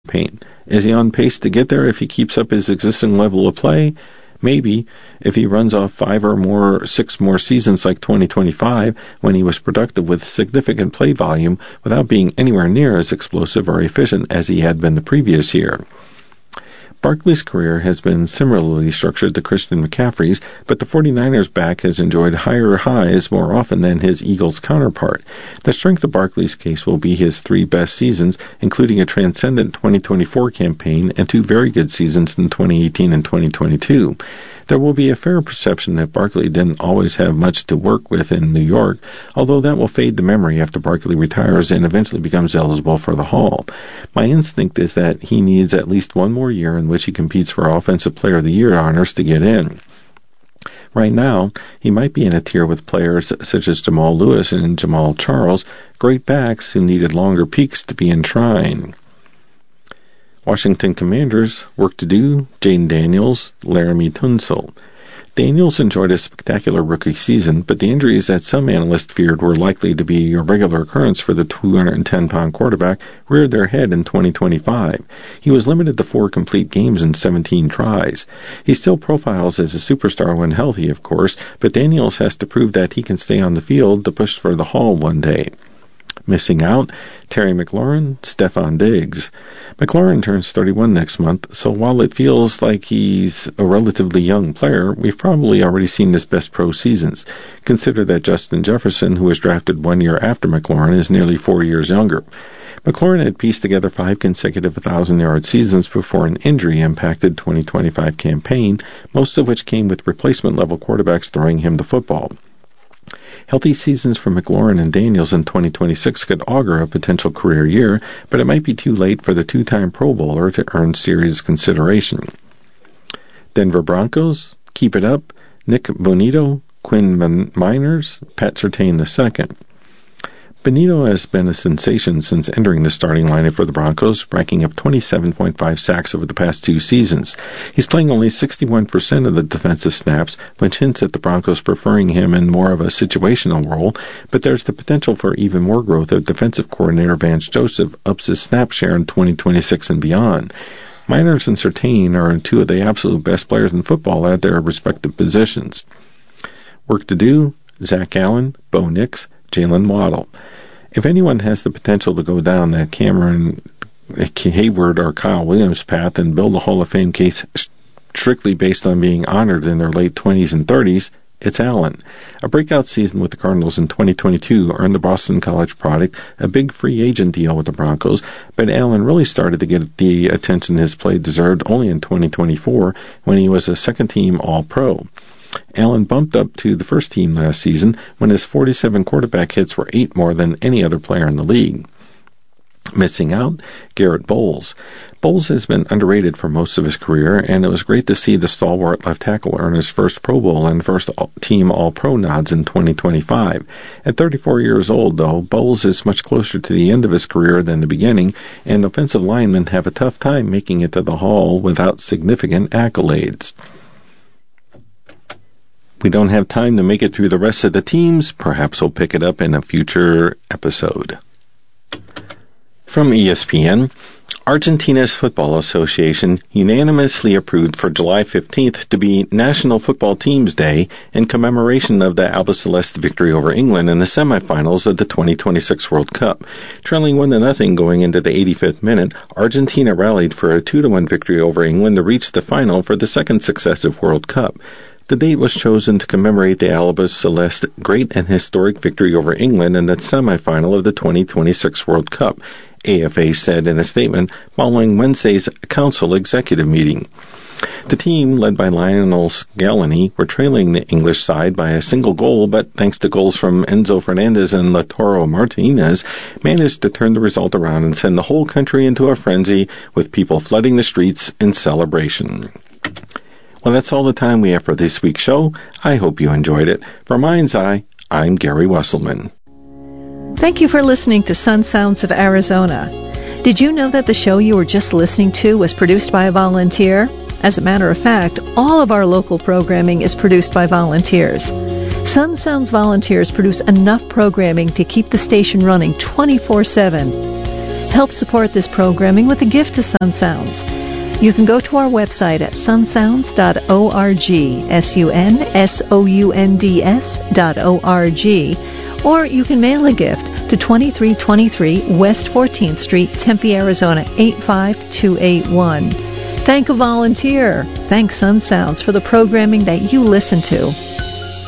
paint. Is he on pace to get there if he keeps up his existing level of play? Maybe, if he runs off 6 more seasons like 2025, when he was productive with significant play volume without being anywhere near as explosive or efficient as he had been the previous year. Barkley's career has been similarly structured to Christian McCaffrey's, but the 49ers back has enjoyed higher highs more often than his Eagles counterpart. The strength of Barkley's case will be his 3 best seasons, including a transcendent 2024 campaign and 2 very good seasons in 2018 and 2022. There will be a fair perception that Barkley didn't always have much to work with in New York, although that will fade to memory after Barkley retires and eventually becomes eligible for the Hall. My instinct is that he needs at least 1 more year in which he competes for Offensive Player of the Year honors to get in. Right now, he might be in a tier with players such as Jamal Lewis and Jamal Charles, great backs who needed longer peaks to be enshrined. Washington Commanders, work to do, Jaden Daniels, Laramie Tunsil. Daniels enjoyed a spectacular rookie season, but the injuries that some analysts feared were likely to be a regular occurrence for the 210-pound quarterback reared their head in 2025. He was limited to 4 complete games in 17 tries. He still profiles as a superstar when healthy, of course, but Daniels has to prove that he can stay on the field to push for the Hall one day. Missing out, Terry McLaurin, Stephon Diggs. McLaurin turns 31 next month, so while it feels like he's a relatively young player, we've probably already seen his best pro seasons. Consider that Justin Jefferson, who was drafted 1 year after McLaurin, is nearly 4 years younger. McLaurin had pieced together 5 consecutive 1,000-yard seasons before an injury-impacted 2025 campaign, most of which came with replacement-level quarterbacks throwing him the football. Healthy seasons for McLaurin and Daniels in 2026 could augur a potential career year, but it might be too late for the 2-time Pro Bowler to earn serious consideration. Denver Broncos, keep it up, Nick Bonito, Quinn Miners, Pat Surtain II. Bonito has been a sensation since entering the starting lineup for the Broncos, racking up 27.5 sacks over the past 2 seasons. He's playing only 61% of the defensive snaps, which hints at the Broncos preferring him in more of a situational role, but there's the potential for even more growth if defensive coordinator Vance Joseph ups his snap share in 2026 and beyond. Miners and Surtain are 2 of the absolute best players in football at their respective positions. Work to do, Zach Allen, Bo Nix, Jalen Waddle. If anyone has the potential to go down that Cameron Hayward or Kyle Williams path and build a Hall of Fame case strictly based on being honored in their late 20s and 30s, it's Allen. A breakout season with the Cardinals in 2022 earned the Boston College product a big free agent deal with the Broncos, but Allen really started to get the attention his play deserved only in 2024 when he was a second-team All-Pro. Allen bumped up to the first team last season when his 47 quarterback hits were 8 more than any other player in the league. Missing out, Garrett Bowles. Bowles has been underrated for most of his career, and it was great to see the stalwart left tackle earn his first Pro Bowl and first team All-Pro nods in 2025. At 34 years old, though, Bowles is much closer to the end of his career than the beginning, and offensive linemen have a tough time making it to the Hall without significant accolades. We don't have time to make it through the rest of the teams. Perhaps we'll pick it up in a future episode. From ESPN, Argentina's Football Association unanimously approved for July 15th to be National Football Teams Day in commemoration of the Albiceleste victory over England in the semifinals of the 2026 World Cup. Trailing 1-0 going into the 85th minute, Argentina rallied for a 2-1 victory over England to reach the final for the second successive World Cup. The date was chosen to commemorate the Albiceleste great and historic victory over England in the semifinal of the 2026 World Cup, AFA said in a statement following Wednesday's council executive meeting. The team, led by Lionel Scaloni, were trailing the English side by a single goal, but thanks to goals from Enzo Fernandez and Lautaro Martinez, managed to turn the result around and send the whole country into a frenzy, with people flooding the streets in celebration. Well, that's all the time we have for this week's show. I hope you enjoyed it. For Mind's Eye, I'm Gary Wesselman. Thank you for listening to Sun Sounds of Arizona. Did you know that the show you were just listening to was produced by a volunteer? As a matter of fact, all of our local programming is produced by volunteers. Sun Sounds volunteers produce enough programming to keep the station running 24/7. Help support this programming with a gift to Sun Sounds. You can go to our website at sunsounds.org, sunsounds.org, or you can mail a gift to 2323 West 14th Street, Tempe, Arizona 85281. Thank a volunteer. Thank Sun Sounds for the programming that you listen to.